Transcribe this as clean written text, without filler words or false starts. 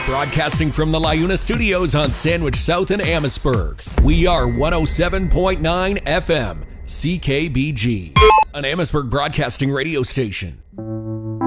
Broadcasting from the LiUNA Studios on Sandwich South in Amherstburg. We are 107.9 FM, CKBG, an Amherstburg broadcasting radio station.